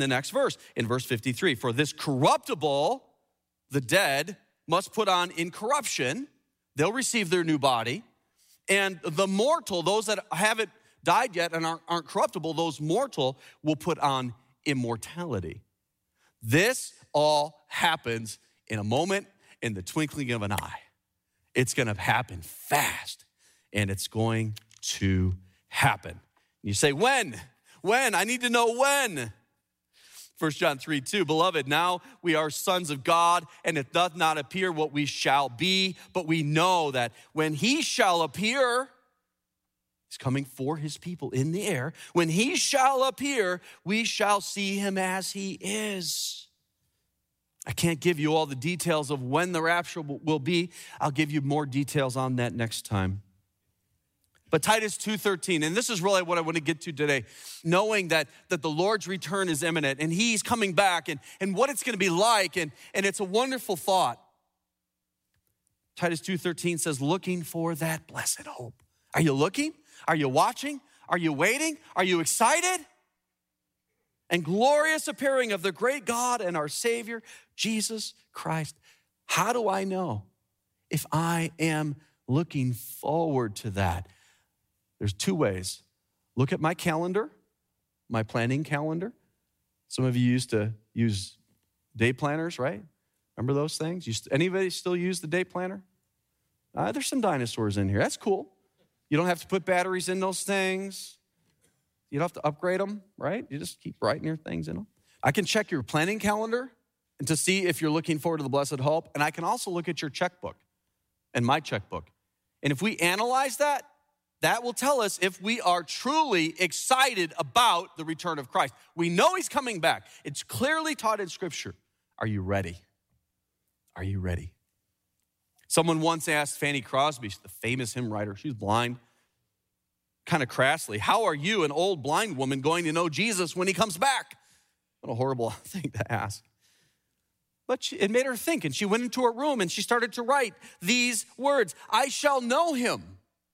The next verse, in verse 53, for this corruptible, the dead, must put on incorruption. They'll receive their new body. And the mortal, those that haven't died yet and aren't corruptible, those mortal will put on immortality. This all happens in a moment, in the twinkling of an eye. It's going to happen fast, and it's going to happen. You say, when? When? I need to know when. 1 John 3:2, beloved, now we are sons of God, and it doth not appear what we shall be, but we know that when he shall appear, he's coming for his people in the air. When he shall appear, we shall see him as he is. I can't give you all the details of when the rapture will be. I'll give you more details on that next time. But Titus 2:13, and this is really what I want to get to today, knowing that the Lord's return is imminent and he's coming back and what it's going to be like, and it's a wonderful thought. Titus 2:13 says, looking for that blessed hope. Are you looking? Are you watching? Are you waiting? Are you excited? And glorious appearing of the great God and our Savior, Jesus Christ. How do I know if I am looking forward to that? There's two ways. Look at my calendar, my planning calendar. Some of you used to use day planners, right? Remember those things? Anybody still use the day planner? There's some dinosaurs in here. That's cool. You don't have to put batteries in those things. You don't have to upgrade them, right? You just keep writing your things in them. I can check your planning calendar and to see if you're looking forward to the blessed hope. And I can also look at your checkbook and my checkbook. And if we analyze that, that will tell us if we are truly excited about the return of Christ. We know he's coming back. It's clearly taught in Scripture. Are you ready? Are you ready? Someone once asked Fanny Crosby, the famous hymn writer, she's blind, kind of crassly, how are you, an old blind woman, going to know Jesus when he comes back? What a horrible thing to ask. But it made her think, and she went into her room and she started to write these words, I shall know him.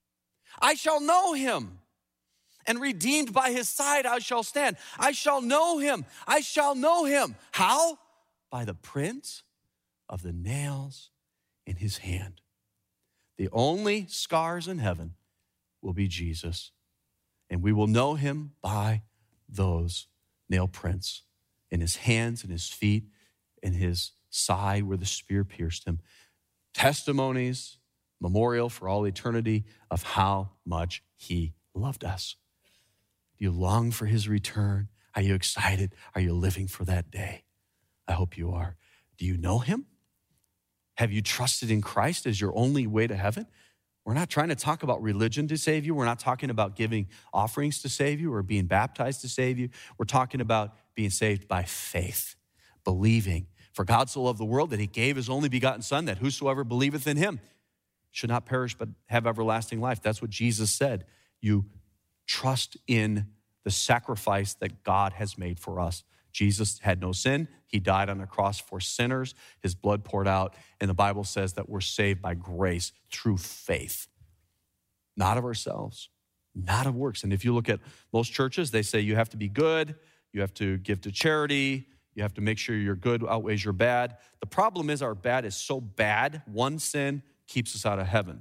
I shall know him, and redeemed by his side I shall stand. I shall know him. I shall know him. How? By the print of the nails in his hand. The only scars in heaven will be Jesus, and we will know him by those nail prints in his hands and his feet and his side where the spear pierced him. Testimonies, memorial for all eternity of how much he loved us. Do you long for his return? Are you excited? Are you living for that day? I hope you are. Do you know him? Have you trusted in Christ as your only way to heaven? We're not trying to talk about religion to save you. We're not talking about giving offerings to save you or being baptized to save you. We're talking about being saved by faith, believing. For God so loved the world that he gave his only begotten Son, that whosoever believeth in him should not perish but have everlasting life. That's what Jesus said. You trust in the sacrifice that God has made for us. Jesus had no sin. He died on the cross for sinners. His blood poured out. And the Bible says that we're saved by grace through faith, not of ourselves, not of works. And if you look at most churches, they say you have to be good. You have to give to charity. You have to make sure your good outweighs your bad. The problem is our bad is so bad, one sin keeps us out of heaven.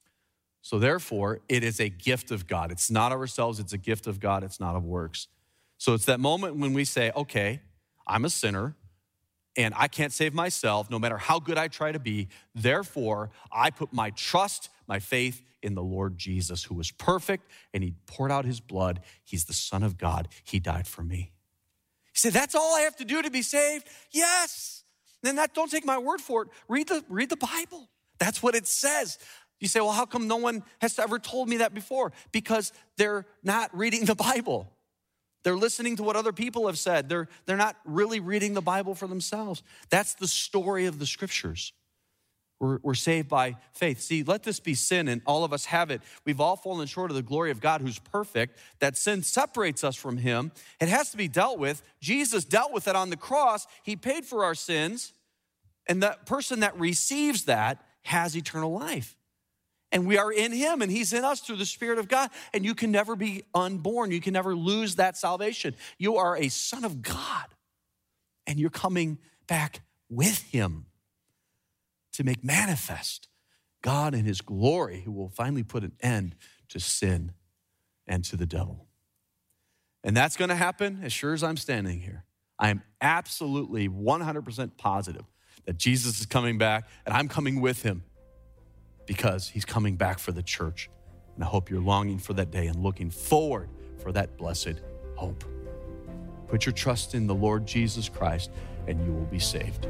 So therefore, it is a gift of God. It's not of ourselves. It's a gift of God. It's not of works. So it's that moment when we say, okay, I'm a sinner and I can't save myself no matter how good I try to be. Therefore, I put my trust, my faith in the Lord Jesus, who was perfect and he poured out his blood. He's the Son of God. He died for me. You say, that's all I have to do to be saved? Yes. Then don't take my word for it. Read the Bible. That's what it says. You say, well, how come no one has ever told me that before? Because they're not reading the Bible. They're listening to what other people have said. They're not really reading the Bible for themselves. That's the story of the Scriptures. We're saved by faith. See, let this be sin, and all of us have it. We've all fallen short of the glory of God who's perfect. That sin separates us from him. It has to be dealt with. Jesus dealt with it on the cross. He paid for our sins, and the person that receives that has eternal life. And we are in him, and he's in us through the Spirit of God. And you can never be unborn. You can never lose that salvation. You are a son of God, and you're coming back with him to make manifest God in his glory, who will finally put an end to sin and to the devil. And that's going to happen as sure as I'm standing here. I am absolutely 100% positive that Jesus is coming back, and I'm coming with him, because he's coming back for the church. And I hope you're longing for that day and looking forward for that blessed hope. Put your trust in the Lord Jesus Christ, and you will be saved.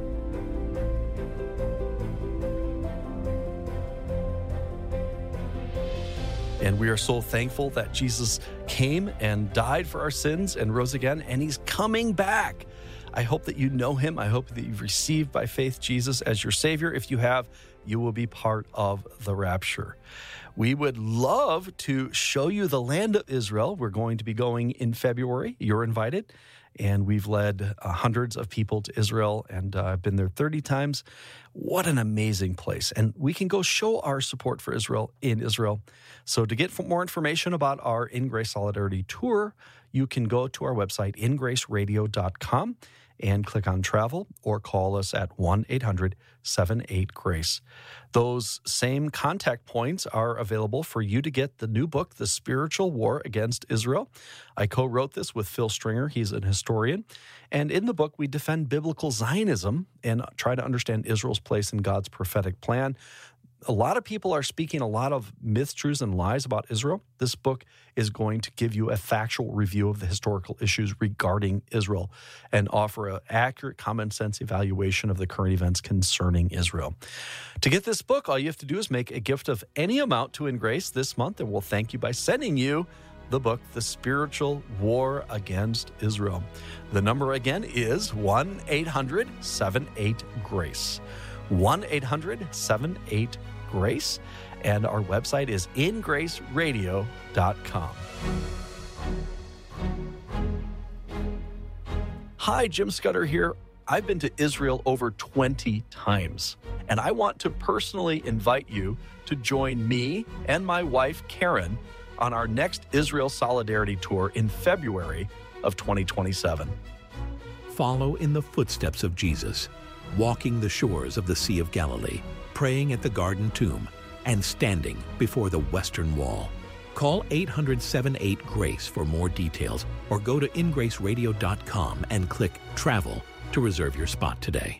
And we are so thankful that Jesus came and died for our sins and rose again, and he's coming back. I hope that you know him. I hope that you've received by faith Jesus as your Savior. If you have, you will be part of the rapture. We would love to show you the land of Israel. We're going to be going in February. You're invited. And we've led hundreds of people to Israel, and I've been there 30 times. What an amazing place. And we can go show our support for Israel in Israel. So to get more information about our In Grace Solidarity Tour, you can go to our website, ingraceradio.com, and click on travel, or call us at 1-800-78-GRACE. Those same contact points are available for you to get the new book, The Spiritual War Against Israel. I co-wrote this with Phil Stringer. He's an historian. And in the book, we defend biblical Zionism and try to understand Israel's place in God's prophetic plan. A lot of people are speaking a lot of myths, truths, and lies about Israel. This book is going to give you a factual review of the historical issues regarding Israel and offer an accurate, common sense evaluation of the current events concerning Israel. To get this book, all you have to do is make a gift of any amount to In Grace this month, and we'll thank you by sending you the book, The Spiritual War Against Israel. The number again is 1-800-78-GRACE. 1-800-78-GRACE, and our website is ingraceradio.com. Hi, Jim Scudder here. I've been to Israel over 20 times, and I want to personally invite you to join me and my wife, Karen, on our next Israel Solidarity Tour in February of 2027. Follow in the footsteps of Jesus, walking the shores of the Sea of Galilee, praying at the Garden Tomb, and standing before the Western Wall. Call 800-78-GRACE for more details, or go to ingraceradio.com and click Travel to reserve your spot today.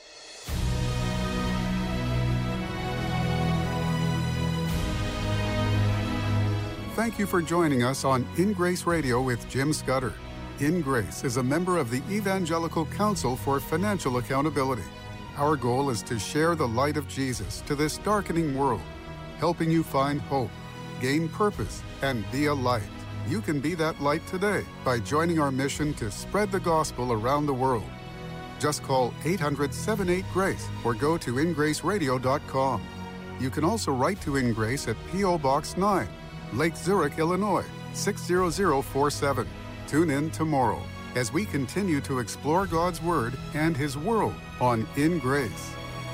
Thank you for joining us on In Grace Radio with Jim Scudder. In Grace is a member of the Evangelical Council for Financial Accountability. Our goal is to share the light of Jesus to this darkening world, helping you find hope, gain purpose, and be a light. You can be that light today by joining our mission to spread the gospel around the world. Just call 800-78-GRACE or go to ingraceradio.com. You can also write to In Grace at P.O. Box 9, Lake Zurich, Illinois, 60047. Tune in tomorrow as we continue to explore God's Word and His world on In Grace.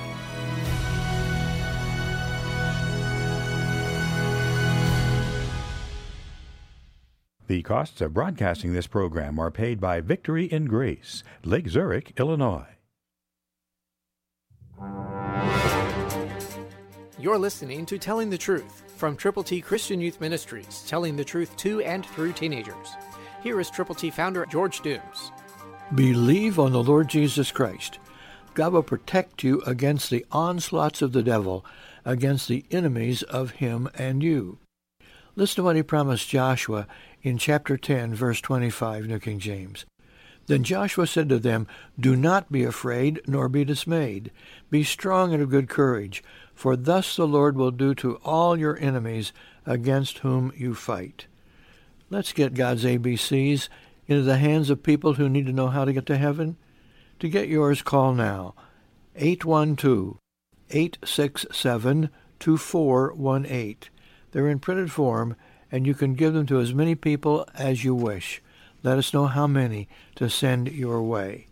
The costs of broadcasting this program are paid by Victory in Grace, Lake Zurich, Illinois. You're listening to Telling the Truth from Triple T Christian Youth Ministries, telling the truth to and through teenagers. Here is Triple T founder George Dooms. Believe on the Lord Jesus Christ. God will protect you against the onslaughts of the devil, against the enemies of him and you. Listen to what he promised Joshua in chapter 10, verse 25, New King James. Then Joshua said to them, Do not be afraid, nor be dismayed. Be strong and of good courage, for thus the Lord will do to all your enemies against whom you fight. Let's get God's ABCs into the hands of people who need to know how to get to heaven. To get yours, call now, 812-867-2418. They're in printed form, and you can give them to as many people as you wish. Let us know how many to send your way.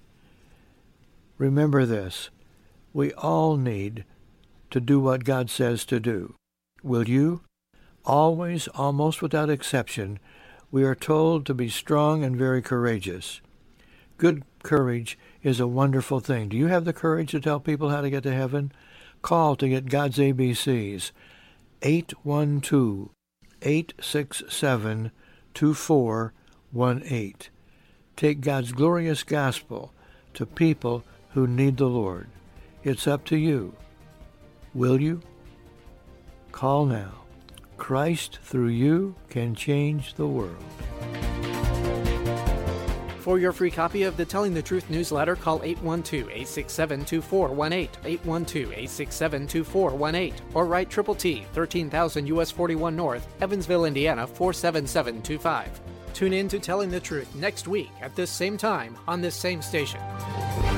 Remember this, we all need to do what God says to do. Will you? Always, almost without exception, we are told to be strong and very courageous. Good courage is a wonderful thing. Do you have the courage to tell people how to get to heaven? Call to get God's ABCs. 812-867-2418. Take God's glorious gospel to people who need the Lord. It's up to you. Will you? Call now. Christ through you can change the world. For your free copy of the Telling the Truth newsletter, call 812-867-2418, 812-867-2418, or write Triple T, 13,000 U.S. 41 North, Evansville, Indiana, 47725. Tune in to Telling the Truth next week at this same time on this same station.